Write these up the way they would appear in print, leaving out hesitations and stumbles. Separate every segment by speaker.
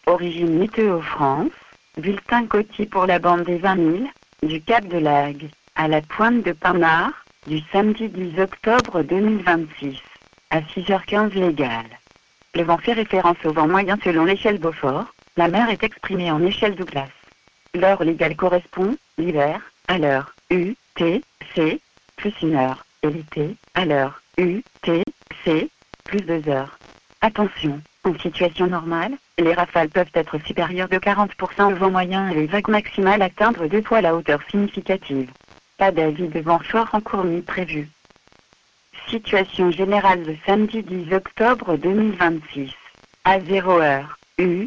Speaker 1: Origine Météo France, bulletin côtier pour la bande des 20 000, du Cap de Lagre, à la pointe de Pinard, du samedi 10 octobre 2026, à 6h15 légal. Le vent fait référence au vent moyen selon l'échelle Beaufort, la mer est exprimée en échelle Douglas. L'heure légale correspond, l'hiver, à l'heure UTC, plus 1 heure, et l'été, à l'heure UTC, plus 2 heures. Attention, en situation normale, les rafales peuvent être supérieures de 40% au vent moyen et les vagues maximales atteindre 2 fois la hauteur significative. Pas d'avis de vent fort en cours ni prévu. Situation générale le samedi 10 octobre 2026, à 0 heure,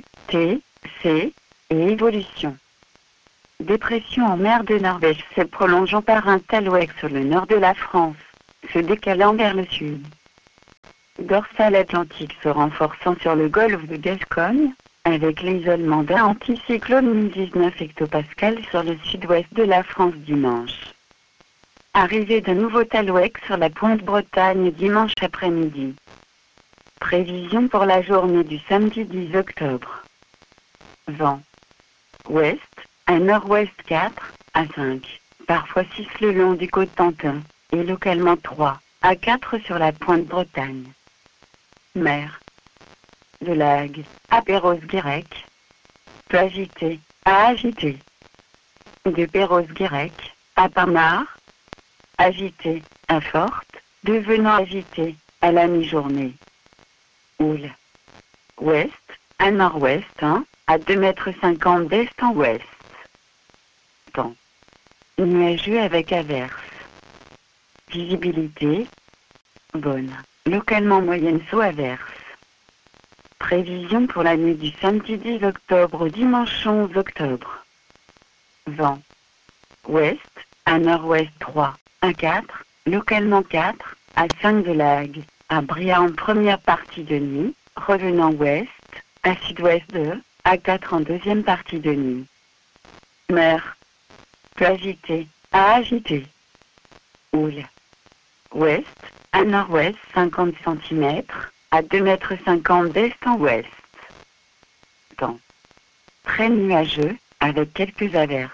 Speaker 1: UTC, et évolution. Dépression en mer de Norvège se prolongeant par un talouette sur le nord de la France, se décalant vers le sud. Dorsale atlantique se renforçant sur le golfe de Gascogne, avec l'isolement d'un anticyclone 1019 hectopascales sur le sud-ouest de la France dimanche. Arrivée d'un nouveau talouette sur la pointe Bretagne dimanche après-midi. Prévision pour la journée du samedi 10 octobre. Vent. Ouest, à nord-ouest 4, à 5, parfois 6 le long du Cotentin, et localement 3, à 4 sur la pointe Bretagne. Mer. De Lagre, à Perros-Guirec. Peu agité, à agité. De Perros-Guirec, à Pinard. Agité, à forte, devenant agité, à la mi-journée. Houle. Ouest, à nord-ouest 1, à 2,50 m d'est en ouest. Temps. Nuageux avec averse. Visibilité. Bonne. Localement moyenne sous averse. Prévision pour la nuit du samedi 10 octobre au dimanche 11 octobre. Vent. Ouest, à nord-ouest 3, à 4, localement 4, à 5 de Lagre, à Bria en première partie de nuit, revenant ouest, à sud-ouest 2, à 4 en deuxième partie de nuit. Mer. Peu agité, à agité. Houle. Ouest, à nord-ouest 50 cm, à 2,50 m d'est en ouest. Temps. Très nuageux, avec quelques averses.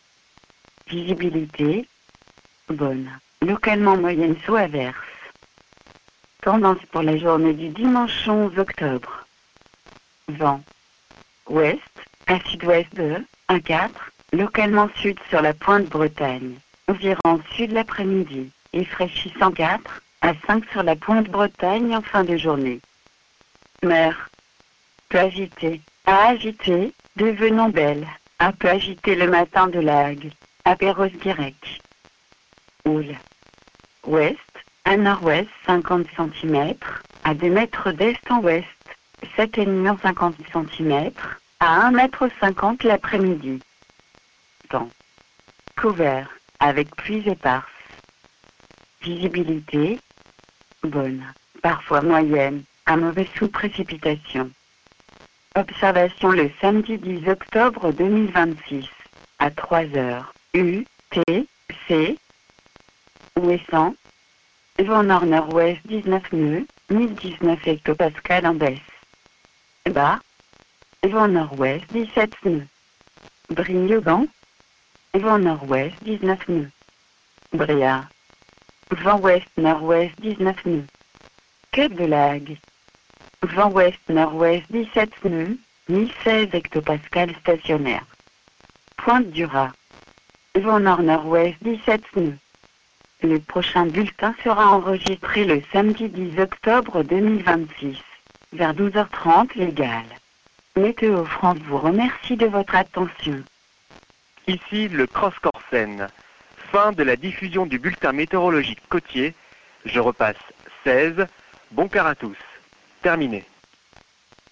Speaker 1: Visibilité. Bonne. Localement moyenne sous averse. Tendance pour la journée du dimanche 11 octobre. Vent. Ouest, à sud-ouest 2, à 4, localement sud sur la pointe Bretagne. Environ sud l'après-midi, et fraîchissant 4, à 5 sur la pointe Bretagne en fin de journée. Mer. Peu agité, à agité, devenant belle, à peu agité le matin de Lagre, à Perros-Guirec. Houle. Ouest, à nord-ouest 50 cm, à 2 mètres d'est en ouest, 7,5 en 50 cm, à 1,50 m l'après-midi. Temps. Couvert, avec pluies éparses. Visibilité. Bonne, parfois moyenne, à mauvaise sous précipitation. Observation le samedi 10 octobre 2026, à 3 heures, UTC. Ouessant. Vent nord-nord-ouest 19 nœuds, 1019 hectopascales en baisse. Bas. Vent nord-ouest 17 nœuds. Brie-le-Vent. Vent nord-ouest 19 nœuds. Bria. Vent ouest-nord-ouest 19 nœuds. Cap de Lagre. Vent ouest-nord-ouest 17 nœuds, 1016 hectopascales stationnaires. Pointe du Raz. Vent nord-nord-ouest 17 nœuds. Le prochain bulletin sera enregistré le samedi 10 octobre 2026, vers 12h30 légal. Météo France vous remercie de votre attention.
Speaker 2: Ici le Cross-Corsen. Fin de la diffusion du bulletin météorologique côtier. Je repasse 16. Bon quart à tous. Terminé.